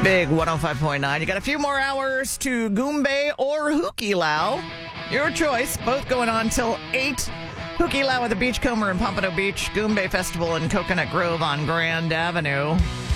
Big 105.9. You got a few more hours to Goombay or Hukilau. Your choice. Both going on till 8. Hukilau at the Beachcomber in Pompano Beach. Goombay Festival in Coconut Grove on Grand Avenue.